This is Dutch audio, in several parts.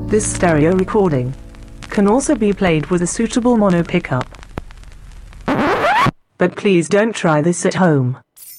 This stereo recording can also be played with a suitable mono pickup. But please don't try this at home.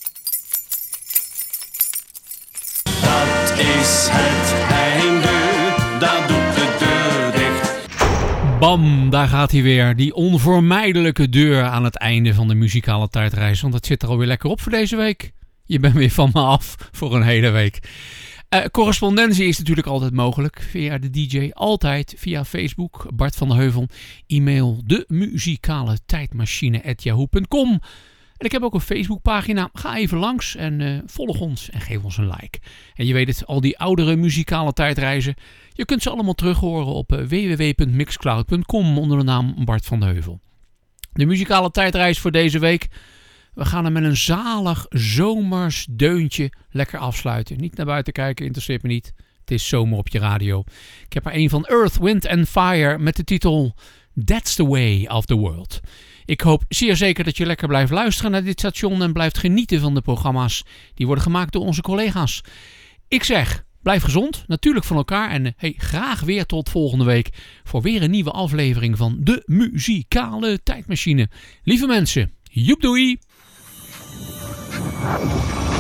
Dat is het einde, dat doet de deur dicht. Bam, daar gaat hij weer. Die onvermijdelijke deur aan het einde van de muzikale tijdreis. Want het zit er alweer lekker op voor deze week. Je bent weer van me af voor een hele week. Correspondentie is natuurlijk altijd mogelijk. Via de DJ, altijd via Facebook. Bart van der Heuvel. E-mail demuzikale-tijdmachine@yahoo.com. En ik heb ook een Facebookpagina. Ga even langs en volg ons en geef ons een like. En je weet het, al die oudere muzikale tijdreizen. Je kunt ze allemaal terug horen op www.mixcloud.com onder de naam Bart van der Heuvel. De muzikale tijdreis voor deze week. We gaan er met een zalig zomers deuntje lekker afsluiten. Niet naar buiten kijken, interesseert me niet. Het is zomer op je radio. Ik heb er een van Earth, Wind and Fire met de titel That's the Way of the World. Ik hoop zeer zeker dat je lekker blijft luisteren naar dit station en blijft genieten van de programma's die worden gemaakt door onze collega's. Ik zeg, blijf gezond, natuurlijk van elkaar en graag weer tot volgende week voor weer een nieuwe aflevering van de muzikale tijdmachine. Lieve mensen, joep doei!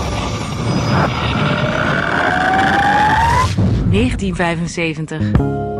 1975.